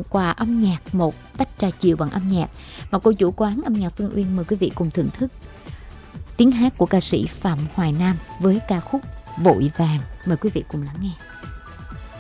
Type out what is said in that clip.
phần quà âm nhạc, một tách trà chiều bằng âm nhạc mà cô chủ quán âm nhạc Phương Uyên mời quý vị cùng thưởng thức. Tiếng hát của ca sĩ Phạm Hoài Nam với ca khúc Vội Vàng. Mời quý vị cùng lắng nghe.